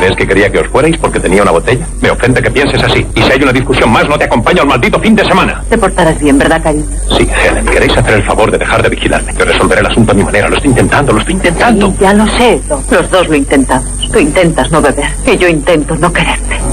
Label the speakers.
Speaker 1: ¿Crees que quería que os fuerais porque tenía una botella? Me ofende que pienses así. Y si hay una discusión más, no te acompaño al maldito fin de semana.
Speaker 2: Te portarás bien, ¿verdad, cariño?
Speaker 1: Sí, Helen, ¿queréis hacer el favor de dejar de vigilarme? Yo resolveré el asunto a mi manera. Lo estoy intentando.
Speaker 2: Sí, ya lo sé. Los dos lo intentamos. Tú intentas no beber y yo intento no quererte.